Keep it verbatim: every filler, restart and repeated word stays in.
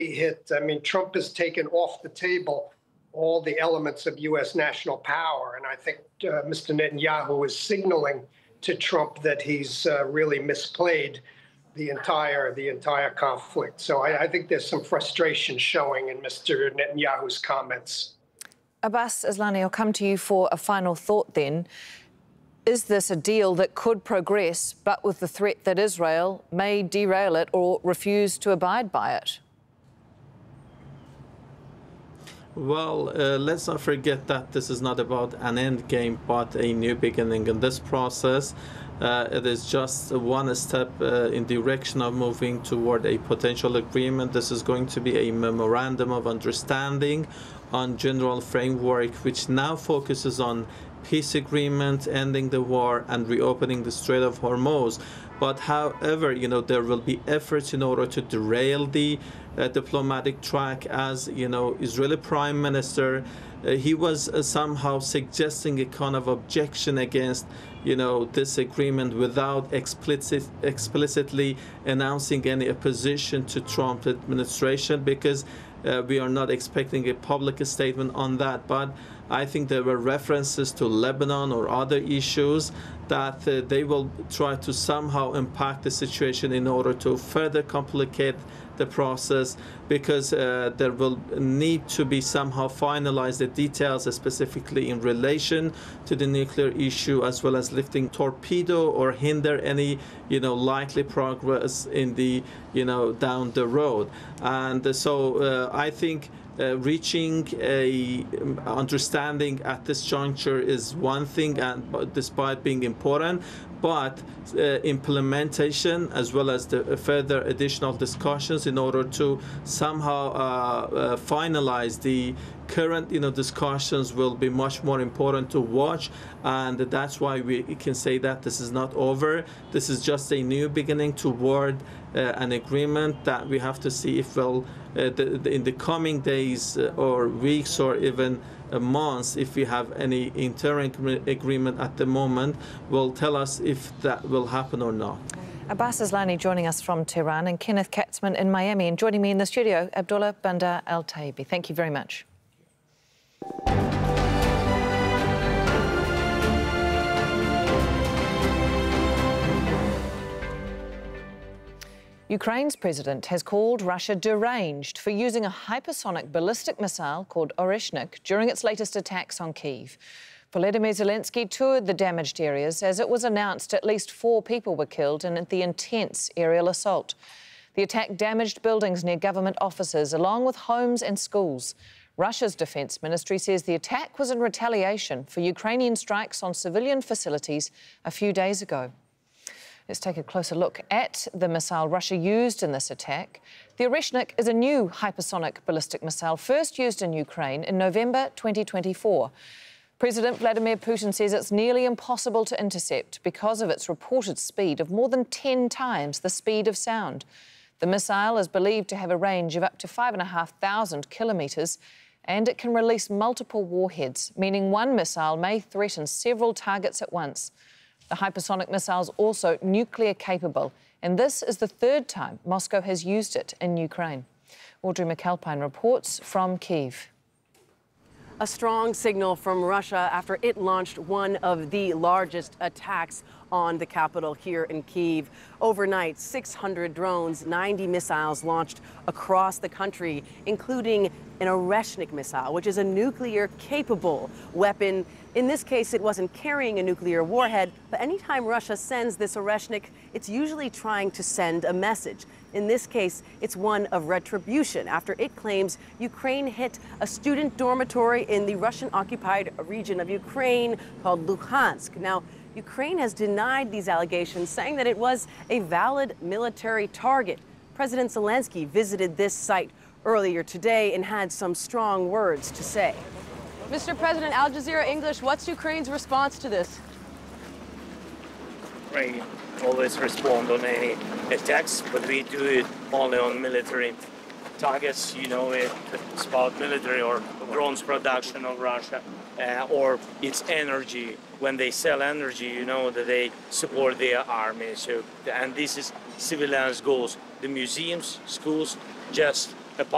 hit, I mean, Trump has taken off the table all the elements of U S national power. And I think uh, Mister Netanyahu is signaling to Trump that he's uh, really misplayed the entire the entire conflict. So I, I think there's some frustration showing in Mister Netanyahu's comments. Abbas Aslani, I'll come to you for a final thought then. Is this a deal that could progress, but with the threat that Israel may derail it or refuse to abide by it? Well, uh, let's not forget that this is not about an end game, but a new beginning in this process. Uh, it is just one step uh, in direction of moving toward a potential agreement. This is going to be a memorandum of understanding on general framework, which now focuses on peace agreement, ending the war, and reopening the Strait of Hormuz. But however, you know, there will be efforts in order to derail the uh, diplomatic track. As you know, Israeli Prime Minister, uh, he was uh, somehow suggesting a kind of objection against, you know, this agreement without explicit, explicitly announcing any opposition to Trump administration, because uh, we are not expecting a public statement on that. But I think there were references to Lebanon or other issues that uh, they will try to somehow impact the situation in order to further complicate the process, because uh, there will need to be somehow finalized the details, specifically in relation to the nuclear issue, as well as lifting torpedo or hinder any, you know, likely progress in the, you know, down the road. And uh, so uh, I think Uh, reaching a um, understanding at this juncture is one thing, and despite being important, but uh, implementation as well as the further additional discussions in order to somehow uh, uh, finalize the current, you know, discussions will be much more important to watch. And that's why we can say that this is not over. This is just a new beginning toward uh, an agreement that we have to see if we'll Uh, the, the, in the coming days uh, or weeks or even uh, months, if we have any interim agreement at the moment, will tell us if that will happen or not. Abbas Aslani joining us from Tehran, and Kenneth Katzman in Miami. And joining me in the studio, Abdullah Bandar Al-Taibi. Thank you very much. Ukraine's president has called Russia deranged for using a hypersonic ballistic missile called Oreshnik during its latest attacks on Kyiv. Volodymyr Zelensky toured the damaged areas as it was announced at least four people were killed in the intense aerial assault. The attack damaged buildings near government offices, along with homes and schools. Russia's defence ministry says the attack was in retaliation for Ukrainian strikes on civilian facilities a few days ago. Let's take a closer look at the missile Russia used in this attack. The Oreshnik is a new hypersonic ballistic missile first used in Ukraine in November twenty twenty-four. President Vladimir Putin says it's nearly impossible to intercept because of its reported speed of more than ten times the speed of sound. The missile is believed to have a range of up to five and a half thousand kilometres, and it can release multiple warheads, meaning one missile may threaten several targets at once. The hypersonic missile is also nuclear capable, and this is the third time Moscow has used it in Ukraine. Audrey McAlpine reports from Kyiv. A strong signal from Russia after it launched one of the largest attacks on the capital here in Kyiv. Overnight, six hundred drones, ninety missiles launched across the country, including an Oreshnik missile, which is a nuclear-capable weapon. In this case, it wasn't carrying a nuclear warhead, but anytime Russia sends this Oreshnik, it's usually trying to send a message. In this case, it's one of retribution after it claims Ukraine hit a student dormitory in the Russian-occupied region of Ukraine called Luhansk. Now, Ukraine has denied these allegations, saying that it was a valid military target. President Zelensky visited this site earlier today and had some strong words to say. Mister President, Al Jazeera English, what's Ukraine's response to this? Ukraine always respond on any attacks, but we do it only on military targets. You know, it's about military or drones production of Russia, uh, or its energy. When they sell energy, you know that they support their army. So, and this is civilians' goals. The museums, schools, just